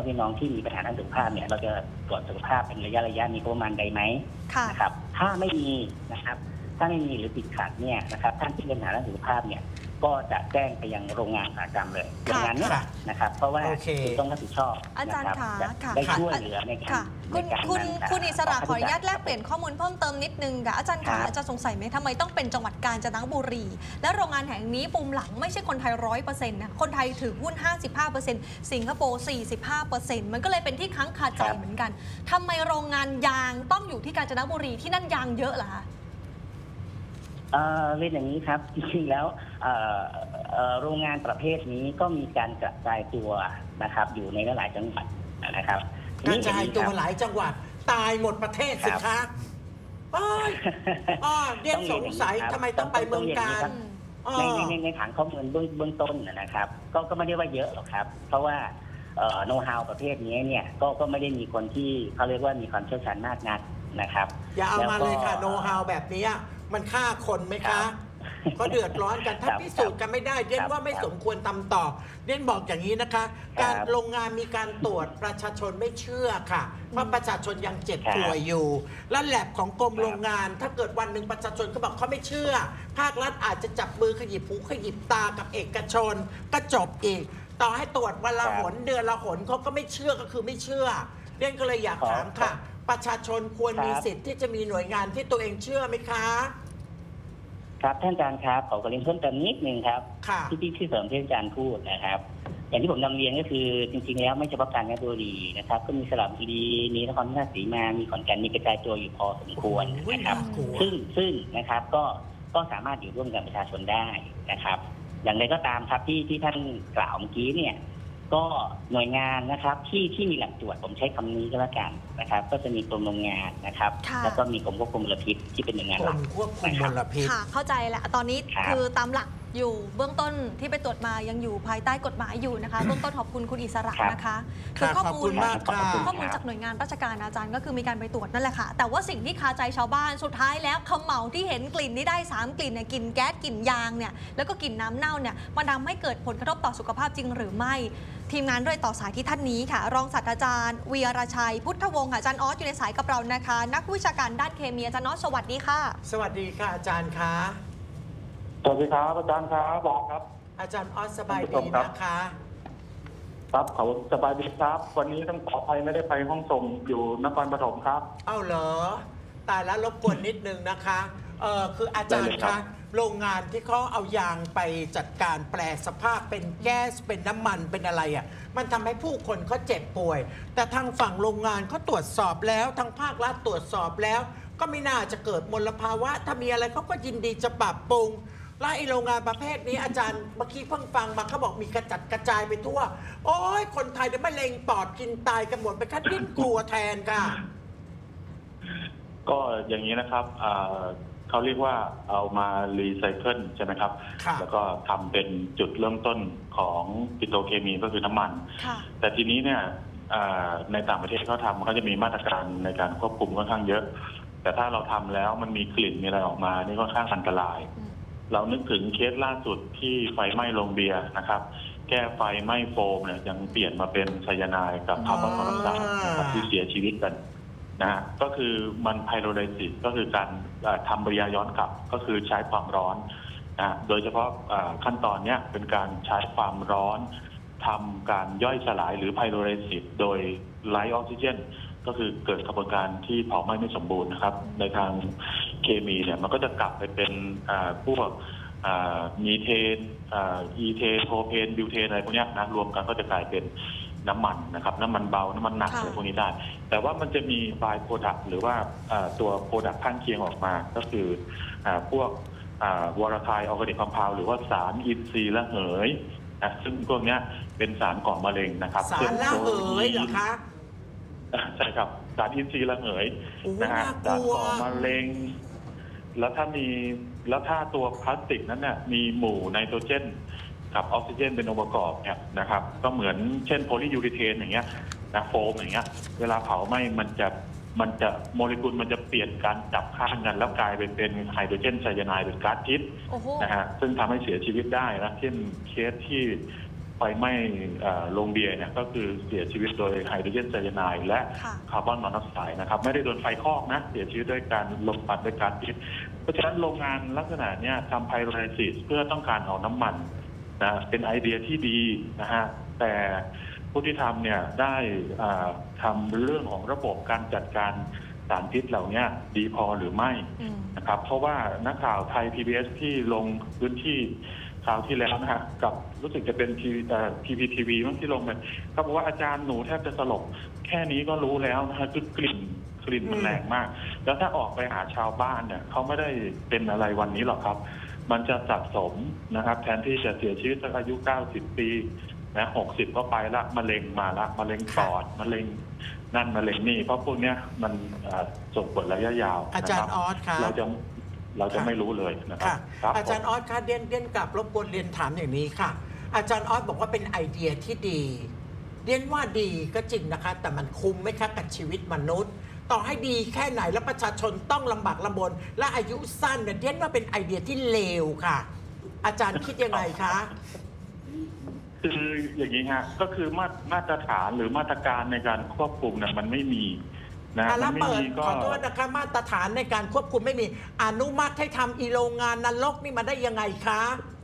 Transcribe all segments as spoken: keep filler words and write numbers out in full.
พี่น้องที่มีปัญหาด้านสุขภาพเนี่ยเราจะตรวจสุขภาพเป็นระยะระยะมีประมาณใดไหมนะครับถ้าไม่มีนะครับถ้าไม่มีหรือติดขัดเนี่ยนะครับท่านที่มีปัญหาด้านสุขภาพเนี่ยก็จะแจ้งไปยังโรงงานอุตสาหกรรมเลยโรงงานนี้นะครับเพราะว่าคุณต้องรับผิดชอบอาจารย์ค่ะได้ช่วยเหลือในการคุณคุณคุณอิสระขออนุญาตแลกเปลี่ยนข้อมูลเพิ่มเติมนิดนึงค่ะอาจารย์ค่ะอาจารย์สงสัยไหมทำไมต้องเป็นจังหวัดกาญจนบุรีและโรงงานแห่งนี้ปุ่มหลังไม่ใช่คนไทยร้อยเปอร์เซ็นต์นะคนไทยถือหุ้น ห้าสิบห้าเปอร์เซ็นต์ สิงคโปร์ สี่สิบห้าเปอร์เซ็นต์ มันก็เลยเป็นที่ค้างคาใจเหมือนกันทำไมโรงงานยางต้องอยู่ที่กาญจนบุรีที่นั่นยางเยอะเหรอคะเรื่องอย่างนี้ครับจริงๆแล้วโรงงานประเภทนี้ก็มีการกระจายตัวนะครับอยู่ในหลายจังหวัดนะครับกระจายตัวหลายจังหวัดตายหมดประเทศสิคะอ๋อเรียกสงสัยทำไมต้องไปเมืองการในในในฐานข้อมูลเบื้องต้นนะครับก็ก็ไม่ได้ว่าเยอะหรอกครับเพราะว่าโน้ตฮาวประเภทนี้เนี่ยก็ก็ไม่ได้มีคนที่เขาเรียกว่ามีความเชี่ยวชาญมากนักนะครับอย่าเอามาเลยค่ะโน้ตฮาวแบบนี้มันฆ่าคนไหมคะก็เดือดร้อนกันถ้าพิสูจน์กันไม่ได้เรียนว่าไม่สมควรทำต่อเรียนบอกอย่างนี้นะคะการโรงงานมีการตรวจประชาชนไม่เชื่อค่ะเพราะประชาชนยังเจ็บป่วยอยู่และแลบของกรมโรงงานถ้าเกิดวันหนึ่งประชาชนเขาบอกเขาไม่เชื่อภาครัฐอาจจะจับมือขยิบหูขยิบตากับเอกชนก็จบอีกต่อให้ตรวจวันละหนเดือนละหนเขาก็ไม่เชื่อก็คือไม่เชื่อเรียนก็เลยอยากถามค่ะประชาชนควรมีสิทธิ์ที่จะมีหน่วยงานที่ตัวเองเชื่อไหมคะครับท่านอาจารย์ครับขอกระเรียนเพิ่มเติมนิดนึงครับที่ที่ที่เสริมที่อาจารย์พูดนะครับอย่างที่ผมนำเรียนก็คือจริงๆแล้วไม่เฉพาะกาญจนบุรีนะครับก็มีสระบุรีมีนครราชสีมามีขอนแก่นมีกระจายตัวอยู่พอสมควรนะครับซึ่งซึ่งนะครับก็ก็สามารถอยู่ร่วมกับประชาชนได้นะครับอย่างไรก็ตามครับที่ที่ท่านกล่าวเมื่อกี้เนี่ยก็หน่วยงานนะครับที่ที่มีแหล่งตรวจผมใช้คำนี้ก็แล้วกันนะครับก็จะมีกรมโรงงานนะครับแล้วก็มีกรมควบคุมมลพิษที่เป็นหน่วยงานหลักควบคุมมลพิษค่ะเข้าใจแหละตอนนี้คือตามหลักอยู่เบื้องต้นที่ไปตรวจมายังอยู่ภายใต้กฎหมายอยู่นะคะเบื้องต้นขอบคุณคุณอิสระนะคะคือข้อมูลข้อมูลจากหน่วยงานราชการอาจารย์ก็คือมีการไปตรวจนั่นแหละค่ะแต่ว่าสิ่งที่คาใจชาวบ้านสุดท้ายแล้วเขมเหลาที่เห็นกลิ่นนี้ได้สามกลิ่นเนี่ยกลิ่นแก๊สกลิ่นยางเนี่ยแล้วก็กลิ่นน้ำเน่าเนี่ยมันทำให้เกิดผลกระทบต่อสุขภาพจริงหรือไม่ทีมงานด้วยต่อสายที่ท่านนี้ค่ะรองศาสตราจารย์วีรชัยพุทธวงศ์ค่ะอาจารย์ออสอยู่ในสายกับเรานะคะนักวิชาการด้านเคมีอาจารย์ออสสวัสดีค่ะสวัสดีค่ะอาจารย์คะสวัสดีครับอาจารย์ครับบอกครับอาจารย์ออสสบายดีนะคะครับเขาสบายดีครับวันนี้ต้องขออภัยไม่ได้ไปห้องส่งอยู่นครปฐมครับเอ้าเหรอตายแล้วรบกวนนิดนึงนะคะเออคืออาจารย์คะโรงงานที่เขาเอายางไปจัดการแปลสภาพเป็นแก๊สเป็นน้ำมันเป็นอะไรอ่ะมันทำให้ผู้คนเขาเจ็บป่วยแต่ทางฝั่งโรงงานเขาตรวจสอบแล้วทางภาครัฐตรวจสอบแล้วก็ไม่น่าจะเกิดมลภาวะถ้ามีอะไรเขาก็ยินดีจะปรับปรุงและไอโรงงานประเภทนี้อาจารย์เมื่อกี้เพิ่งฟังมาเขาบอกมีกระจัดกระจายไปทั่วโอ้ยคนไทยจะไม่เล็งปอดกินตายกันหมดไปคัดดิ้นกลัวแทนค่ะก็อย่างนี้นะครับเขาเรียกว่าเอามารีไซเคิลใช่ไหมครับแล้วก็ทำเป็นจุดเริ่มต้นของปิโตรเคมีก็คือน้ำมันแต่ทีนี้เนี่ยในต่างประเทศเขาทำเขาจะมีมาตรการในการควบคุมค่อนข้างเยอะแต่ถ้าเราทำแล้วมันมีกลิ่นมีอะไรออกมานี่ค่อนข้างอันตรายเรานึกถึงเคสล่าสุดที่ไฟไหม้โรงเบียร์นะครับแก้ไฟไหม้โฟมเนี่ยยังเปลี่ยนมาเป็นไซยาไนด์กับคาร์บอนมอนอกไซด์นะครับที่เสียชีวิตกันนะฮะก็คือมันไพโรไลซิสก็คือการทำปฏิกิริยาย้อนกลับก็คือใช้ความร้อนนะโดยเฉพาะขั้นตอนนี้เป็นการใช้ความร้อนทำการย่อยสลายหรือไพโรไลซิสโดยไร้ออกซิเจนก็คือเกิดกระบวนการที่เผาไหม้ไม่สมบูรณ์นะครับในทางเคมีเนี่ยมันก็จะกลับไปเป็นพวกมีเทนอีเทนโพรเพนบิวเทนอะไรพวกนี้นะรวมกันก็จะกลายเป็นน้ำมันนะครับน้ำมันเบาน้ำมันหนักอะไรพวกนี้ได้แต่ว่ามันจะมีบายโปรดักต์หรือว่าตัวโปรดักต์ข้างเคียงออกมาก็คือพวกวอลไทล์ออร์แกนิกคอมเพลด์หรือว่าสารอินทรีย์ระเหยนะซึ่งพวกนี้เป็นสารก่อมะเร็งนะครับสารระเหยเหรอคะใช่ครับสารอินทรีย์ระเหยนะฮะสารก่อมะเร็งแล้วถ้ามีแล้วถ้าตัวพลาสติกนั้นเนี่ยมีหมู่ไนโตรเจนกับออกซิเจนเป็นองค์ประกอบเนี่ยนะครับก็เหมือนเช่นโพลียูริเทนอย่างเงี้ยนะโฟมอย่างเงี้ยเวลาเผาไหม้มันจะมันจะโมเลกุลมันจะเปลี่ยนการจับข้างกันแล้วกลายเป็นเป็นไฮโดรเจนไซยาไนด์เป็นก๊าซพิษนะฮะซึ่งทำให้เสียชีวิตได้นะเช่นเคสที่ไฟไหม้โรงเบียร์เนี่ยก็คือเสียชีวิตโดยไฮโดรเจนไซยาไนด์และคาร์บอนมอนอกไซด์นะครับไม่ได้โดนไฟคอกนะเสียชีวิตด้วยการลมปัดด้วยการพิษเพราะฉะนั้นโรงงานลักษณะเนี้ยทำไพโรไลซิสเพื่อต้องการเอาน้ำมันนะเป็นไอเดียที่ดีนะฮะแต่ผู้ที่ทำเนี่ยได้ทำเรื่องของระบบการจัดการสารพิษเหล่านี้ดีพอหรือไม่นะครับเพราะว่านักข่าวไทย พี บี เอส ที่ลงพื้นที่คราวที่แล้วนะฮะกับรู้สึกจะเป็นพีพีทีวีมั้งที่ลงไปเขาบอกว่าอาจารย์หนูแทบจะสลบแค่นี้ก็รู้แล้วนะฮะคือกลิ่นกลิ่นมันแรงมากแล้วถ้าออกไปหาชาวบ้านเนี่ยเขาไม่ได้เป็นอะไรวันนี้หรอกครับมันจะสะสมนะครับแทนที่จะเสียชีวิตสักอายุเก้าสิบปีนะหกสิบก็ไปละมะเร็งมาละมะเร็งปอดมะเร็งนั่นมะเร็งนี่เพราะพวกนี้มันส่งผลระยะยาวอาจารย์ออสค่ะเราจะเราจะไม่รู้เลยนะครับอาจารย์ออสค่ะเดียนเดียนกลับรบกวนเรียนถามอย่างนี้ค่ะอาจารย์ออสบอกว่าเป็นไอเดียที่ดีเดียนว่าดีก็จริงนะคะแต่มันคุ้มไหมคะกับชีวิตมนุษย์ต่อให้ดีแค่ไหนแล้วประชาชนต้องลำบากลำบนและอายุสั้นเนี่ยเดียนว่าเป็นไอเดียที่เลวค่ะอาจารย์คิดยังไงคะคืออย่างนี้ฮะก็คือมามาตรฐานหรือมาตรการในการควบคุมเนี่ยมันไม่มีนะมันไม่มีก็ขอโทษนะคะมาตรฐานในการควบคุมไม่มีอนุมัติให้ทำอีโรงงานนรกนี่มาได้ยังไงคะ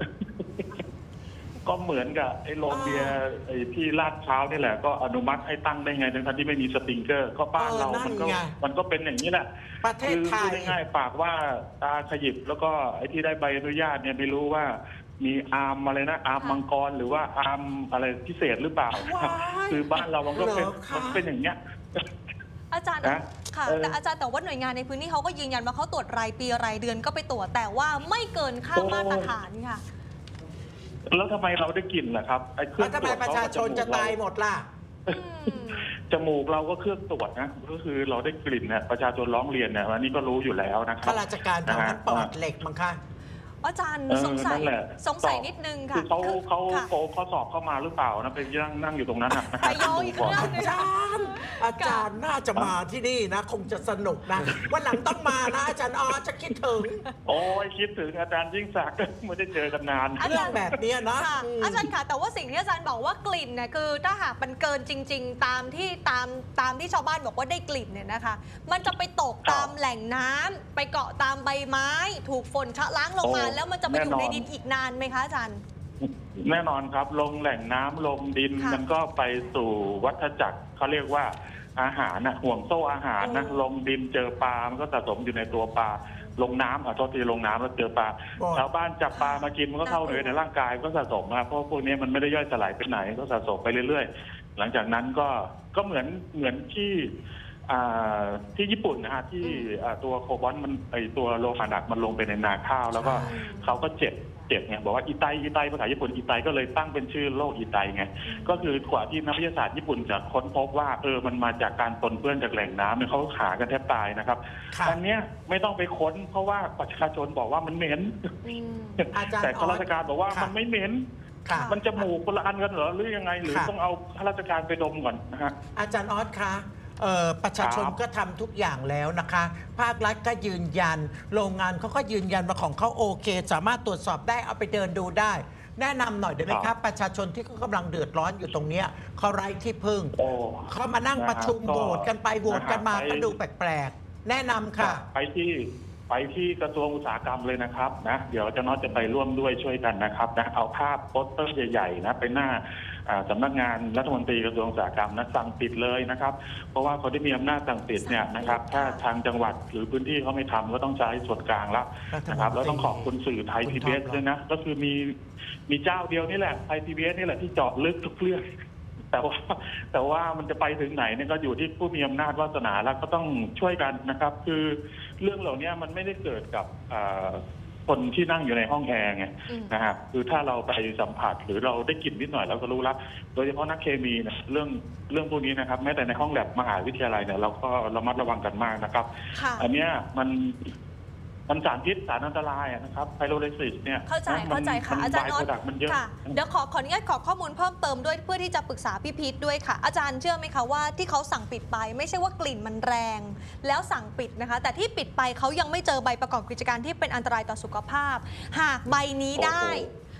ก็เหมือนกับไอ้โรงเบียร์ไอ้ที่ลาดพร้าวนี่แหละก็อนุมัติให้ตั้งได้ไงทั้งที่ไม่มีสปริงเกอร์ก็บ้านเรามันก็มันก็เป็นอย่างนี้แหละประเทศไทยง่ายๆปากว่าตาขยิบแล้วก็ไอ้ที่ได้ใบอนุญาตเนี่ยไม่รู้ว่ามีอาร์มอะไรนะอาร์มมังกรหรือว่าอาร์มอะไรพิเศษหรือเปล่าคือบ้านเรามันก็เป็นมันเป็นอย่างเงี้ยอาจารย์ค่ะแต่อาจารย์แต่ว่าหน่วยงานในพื้นที่เขาก็ยืนยันว่าเขาตรวจรายปีรายเดือนก็ไปตรวจแต่ว่าไม่เกินค่ามาตรฐานค่ะแล้วทำไมเราได้กลิ่นล่ะครับไอ้เครื่องตรวจประชาชนจะตายหมดล่ะจมูกเราก็เครื่องตรวจนะก็คือเราได้กลิ่นเนี่ยประชาชนร้องเรียนเนี่ยวันนี้ก็รู้อยู่แล้วนะครับข้าราชการทำนั้นปอดเหล็กมั้งคะอาจารย์สงสัยสงสัยนิดนึงค่ะคือเขาเขาโกงข้อสอบเข้ามาหรือเปล่านะไปนั่งนั่งอยู่ตรงนั้นนะไปโยอีกเรื่องอาจารย์อาจารย์น่าจะมาที่นี่นะคงจะสนุกนะวันหลังต้องมานะอาจารย์อ๋อจะคิดถึงโอ้ยคิดถึงอาจารย์ยิ่งศักดิ์ไม่ได้เจอกันนานเรื่องแบบนี้นะอาจารย์ค่ะแต่ว่าสิ่งที่อาจารย์บอกว่ากลิ่นเนี่ยคือถ้าหากมันเกินจริงๆตามที่ตามตามที่ชาวบ้านบอกว่าได้กลิ่นเนี่ยนะคะมันจะไปตกตามแหล่งน้ำไปเกาะตามใบไม้ถูกฝนชะล้างลงมาแล้วมันจะไปอยู่ในดินอีกนานไหมคะอาจารย์แน่นอนครับลงแหล่งน้ำลงดินมันก็ไปสู่วัฏจักรเขาเรียกว่าอาหารนะห่วงโซ่อาหารนะลงดินเจอปลามันก็สะสมอยู่ในตัวปลาลงน้ำอ่ะโทษทีลงน้ำแล้วเจอปลาชาวบ้านจับปลามากินมันก็เข้าในร่างกายก็สะสมมาเพราะพวกนี้มันไม่ได้ย่อยสลายไปไหนก็สะสมไปเรื่อยๆหลังจากนั้นก็ก็เหมือนเหมือนที่ที่ญี่ปุ่นนะฮะที่ตัวโคบอลต์มันไอตัวโลหะหนักมันลงไปในนาข้าวแล้วก็เขาก็เจ็บเจ็บไงบอกว่าอีไตอีไตภาษาญี่ปุ่นอีไตก็เลยตั้งเป็นชื่อโรคอีไตไงก็คือกว่าที่นักวิทยาศาสตร์ญี่ปุ่นจะค้นพบว่าเออมันมาจากการปนเปื้อนจากแหล่งน้ำเนี่ยเขาขากันแทบตายนะครับอันเนี้ยไม่ต้องไปค้นเพราะว่าประชาชนบอกว่ามันเหม็นแต่ข้าราชการบอกว่ามันไม่เหม็นมันจะหมูคนละอันกันเหรอหรือยังไงหรือต้องเอาข้าราชการไปดมก่อนนะฮะอาจารย์ออสคะประชาชนก็ทำทุกอย่างแล้วนะคะภาครัฐก็ยืนยันโรงงานเขาก็ยืนยันว่าของเขาโอเคสามารถตรวจสอบได้เอาไปเดินดูได้แนะนำหน่อยได้ไหมครับประชาชนที่เขากำลังเดือดร้อนอยู่ตรงนี้เขาไร้ที่พึ่งเขามานั่งประชุมโหวตกันไปโหวตกันมาก็ดูแปลกๆแนะนำค่ะไปที่ไปที่กระทรวงอุตสาหกรรมเลยนะครับนะเดี๋ยวจะน้อยจะไปร่วมด้วยช่วยกันนะครับนะเอาภาพโปสเตอร์ใหญ่ๆนะไปหน้าสำนักงานรัฐมนตรีกระทรวงอุตสาหกรรมนะสั่งปิดเลยนะครับเพราะว่าคนที่มีอำนาจสั่งปิดเนี่ยนะครับถ้าทางจังหวัดหรือพื้นที่เขาไม่ทำก็ต้องใช้ส่วนกลางแล้วนะครับแล้วต้องขอบคุณสื่อไทย พี บี เอส ด้วยนะก็คือมีมีเจ้าเดียวนี่แหละไทย พี บี เอส นี่แหละที่เจาะลึกทุกเรื่องแต่ว่าแต่ว่ามันจะไปถึงไหนเนี่ยก็อยู่ที่ผู้มีอำนาจวาสนาแล้วก็ต้องช่วยกันนะครับคือเรื่องเหล่านี้มันไม่ได้เกิดกับคนที่นั่งอยู่ในห้องแอร์ไงนะฮะคือถ้าเราไปสัมผัสหรือเราได้กลิ่นนิดหน่อยเราก็รู้แล้วโดยเฉพาะนักเคมีนะเรื่องเรื่องพวกนี้นะครับแม้แต่ในห้องแลบมหาวิทยาลัยเนี่ยเราก็ระมัดระวังกันมากนะครับอันนี้มันมันสารพิษสารอันตรายนะครับไพโรไลซิสเนี่ยเข้าใจเข้าใจค่ะอาจารย์น็อตค่ะเดี๋ยวขอขออนุญาตขอข้อมูลเพิ่มเติมด้วยเพื่อที่จะปรึกษาพี่พีทด้วยค่ะอาจารย์เชื่อไหมคะว่าที่เขาสั่งปิดไปไม่ใช่ว่ากลิ่นมันแรงแล้วสั่งปิดนะคะแต่ที่ปิดไปเขายังไม่เจอใบประกอบกิจการที่เป็นอันตรายต่อสุขภาพหากใบนี้ได้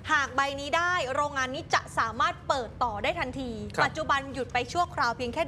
หากใบนี้ได้โรงงานนี้จะสามารถเปิดต่อได้ทันทีปัจจุบันหยุดไปชั่วคราวเพียงแค่